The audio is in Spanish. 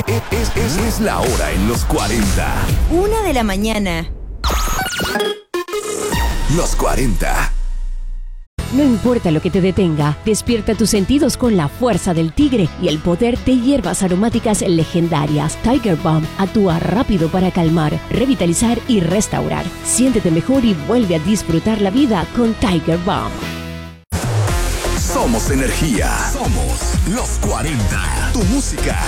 Es la hora en los 40. 1 de la mañana. Los 40. No importa lo que te detenga, despierta tus sentidos con la fuerza del tigre y el poder de hierbas aromáticas legendarias. Tiger Balm actúa rápido para calmar, revitalizar y restaurar. Siéntete mejor y vuelve a disfrutar la vida con Tiger Balm. Somos energía. Somos los 40. Tu música,